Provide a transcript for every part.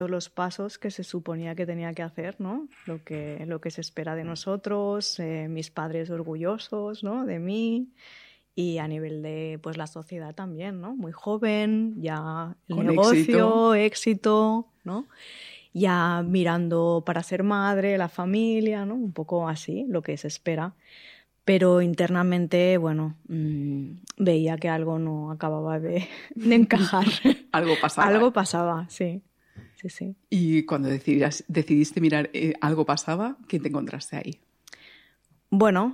los pasos que se suponía que tenía que hacer, ¿no? Lo que se espera de nosotros, mis padres orgullosos, ¿no? De mí. Y a nivel de pues la sociedad también, ¿no? Muy joven, ya el Con negocio, éxito, ¿no? Ya mirando para ser madre, la familia, ¿no? Un poco así, lo que se espera. Pero internamente, bueno, veía que algo no acababa de encajar. Algo pasaba. Algo pasaba, sí. Sí, sí. Y cuando decidiste mirar algo pasaba, ¿qué te encontraste ahí? Bueno,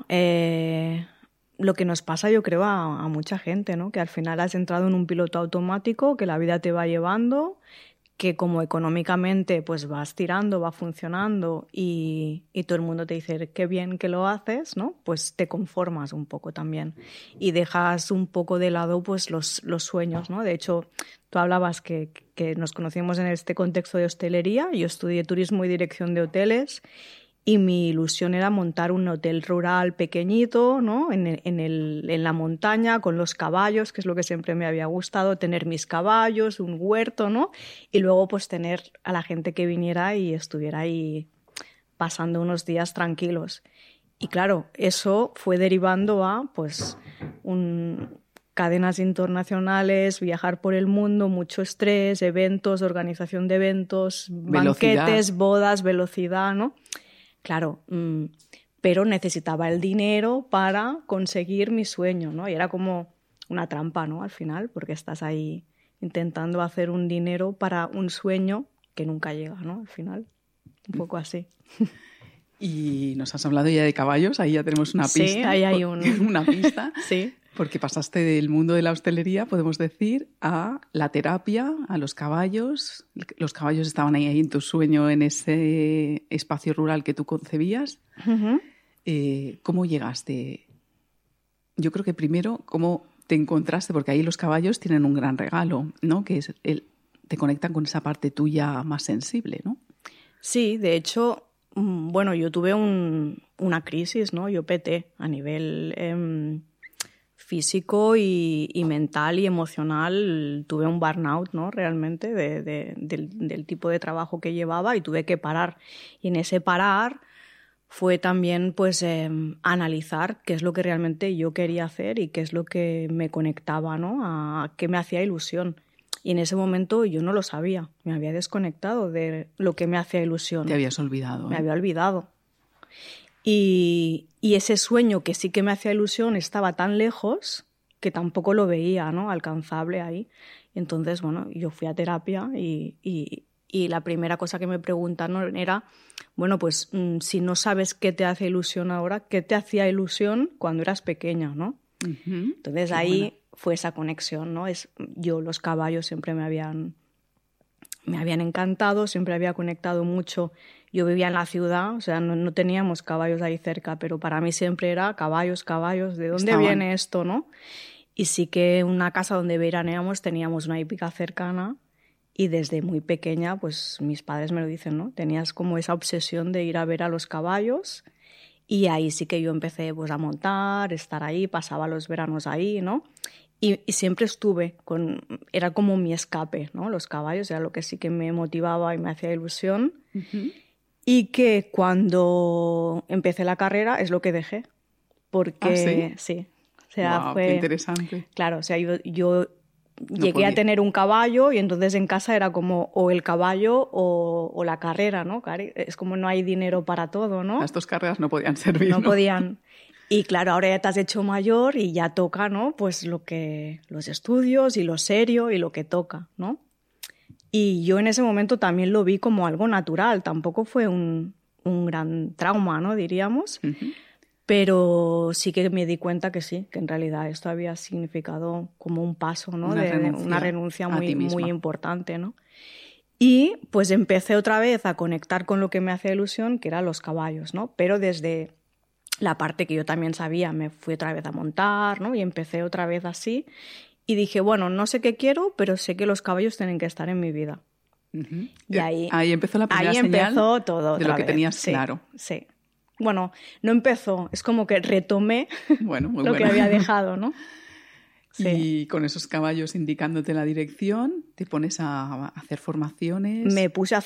lo que nos pasa yo creo a mucha gente, ¿no? Que al final has entrado en un piloto automático, que la vida te va llevando, que como económicamente pues vas tirando, va funcionando y todo el mundo te dice qué bien que lo haces, ¿no? Pues te conformas un poco también y dejas un poco de lado pues los sueños, ¿no? De hecho, tú hablabas que nos conocimos en este contexto de hostelería, yo estudié turismo y dirección de hoteles. Y mi ilusión era montar un hotel rural pequeñito, ¿no? En la montaña, con los caballos, que es lo que siempre me había gustado, tener mis caballos, un huerto, ¿no? Y luego pues tener a la gente que viniera y estuviera ahí pasando unos días tranquilos. Y claro, eso fue derivando a pues cadenas internacionales, viajar por el mundo, mucho estrés, eventos, organización de eventos, banquetes, bodas, velocidad, ¿no? Claro, pero necesitaba el dinero para conseguir mi sueño, ¿no? Y era como una trampa, ¿no? Al final, porque estás ahí intentando hacer un dinero para un sueño que nunca llega, ¿no? Al final, un poco así. Y nos has hablado ya de caballos, ahí ya tenemos una pista. Sí, ahí hay una pista. Sí. Porque pasaste del mundo de la hostelería, podemos decir, a la terapia, a los caballos. Los caballos estaban ahí en tu sueño, en ese espacio rural que tú concebías. Uh-huh. ¿Cómo llegaste? Yo creo que primero, ¿cómo te encontraste? Porque ahí los caballos tienen un gran regalo, ¿no? Que es te conectan con esa parte tuya más sensible, ¿no? Sí, de hecho, bueno, yo tuve una crisis, ¿no? Yo peté a nivel físico y mental y emocional. Tuve un burnout, ¿no? Realmente del tipo de trabajo que llevaba y tuve que parar. Y en ese parar fue también pues analizar qué es lo que realmente yo quería hacer y qué es lo que me conectaba, ¿no? A qué me hacía ilusión. Y en ese momento yo no lo sabía. Me había desconectado de lo que me hacía ilusión. Te habías olvidado. Me había olvidado. Y ese sueño que sí que me hacía ilusión estaba tan lejos que tampoco lo veía, ¿no? Alcanzable ahí. Entonces, bueno, yo fui a terapia y la primera cosa que me preguntaron era, bueno, pues si no sabes qué te hace ilusión ahora, ¿qué te hacía ilusión cuando eras pequeña, ¿no? Uh-huh. Entonces ahí fue esa conexión, ¿no? Los caballos siempre me habían encantado, siempre había conectado mucho. Yo vivía en la ciudad, o sea, no teníamos caballos ahí cerca, pero para mí siempre era caballos, ¿de dónde viene esto, no? Y sí que en una casa donde veraneamos teníamos una hípica cercana y desde muy pequeña, pues mis padres me lo dicen, ¿no? Tenías como esa obsesión de ir a ver a los caballos y ahí sí que yo empecé pues a montar, estar ahí, pasaba los veranos ahí, ¿no? Y siempre estuve era como mi escape, ¿no? Los caballos era lo que sí que me motivaba y me hacía ilusión. Uh-huh. Y que cuando empecé la carrera es lo que dejé. Porque sí. O sea, wow, fue qué interesante. Claro, o sea, yo llegué a tener un caballo y entonces en casa era como o el caballo o la carrera, ¿no? Es como no hay dinero para todo, ¿no? Las dos carreras no podían servir. No podían. Y claro, ahora ya te has hecho mayor y ya toca, ¿no? Pues los estudios y lo serio y lo que toca, ¿no? Y yo en ese momento también lo vi como algo natural, tampoco fue un gran trauma, ¿no? Diríamos. Uh-huh. Pero sí que me di cuenta que sí, que en realidad esto había significado como un paso, ¿no? Una renuncia muy importante, ¿no? Y pues empecé otra vez a conectar con lo que me hacía ilusión, que eran los caballos, ¿no? Pero desde la parte que yo también sabía, me fui otra vez a montar, ¿no? Y empecé otra vez así. Y dije, bueno, no sé qué quiero, pero sé que los caballos tienen que estar en mi vida. Uh-huh. Y ahí empezó la primera señal empezó todo de lo que tenías claro. Sí. Bueno, no empezó, es como que retomé lo que había dejado, ¿no? Sí. Y con esos caballos indicándote la dirección, te pones a hacer formaciones. Me puse a